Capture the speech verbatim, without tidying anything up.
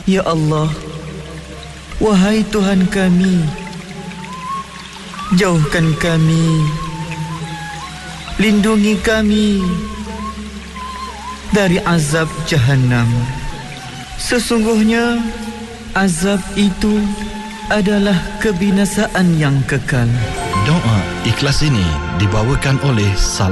Ya Allah, wahai Tuhan kami, jauhkan kami, lindungi kami dari azab Jahannam. Sesungguhnya azab itu adalah kebinasaan yang kekal. Doa ikhlas ini dibawakan oleh Salam